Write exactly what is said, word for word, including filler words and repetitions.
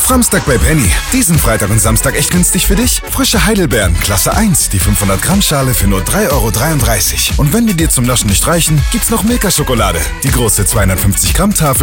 Samstag bei Penny. Diesen Freitag und Samstag echt günstig für dich? Frische Heidelbeeren, Klasse eins, die fünfhundert Gramm Schale für nur drei Euro dreiunddreißig. Und wenn die dir zum Naschen nicht reichen, gibt's noch Milka-Schokolade. Die große zweihundertfünfzig Gramm Tafel